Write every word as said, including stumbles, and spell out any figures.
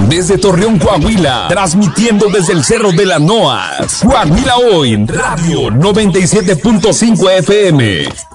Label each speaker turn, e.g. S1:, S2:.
S1: desde Torreón, Coahuila, transmitiendo desde el Cerro de las Noas. Coahuila Hoy, Radio noventa y siete punto cinco F M.